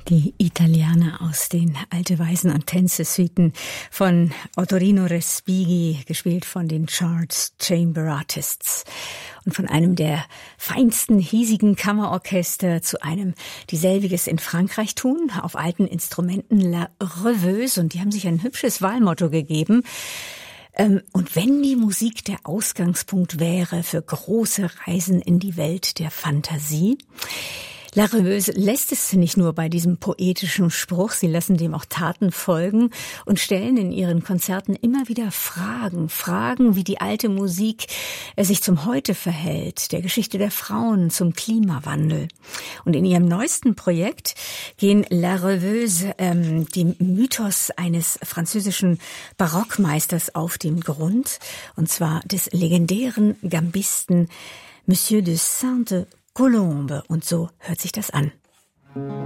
Die Italiener aus den Alte Weisen- und Tänze-Suiten von Ottorino Respighi, gespielt von den Charles Chamber Artists. Und von einem der feinsten, hiesigen Kammerorchester zu einem, die selbiges in Frankreich tun, auf alten Instrumenten, La Rêveuse. Und die haben sich ein hübsches Wahlmotto gegeben. Und wenn die Musik der Ausgangspunkt wäre für große Reisen in die Welt der Fantasie. La Rêveuse lässt es nicht nur bei diesem poetischen Spruch, sie lassen dem auch Taten folgen und stellen in ihren Konzerten immer wieder Fragen, wie die alte Musik sich zum Heute verhält, der Geschichte der Frauen, zum Klimawandel. Und in ihrem neuesten Projekt gehen La Rêveuse dem Mythos eines französischen Barockmeisters auf den Grund, und zwar des legendären Gambisten Monsieur de Sainte-Colombe. Und so hört sich das an.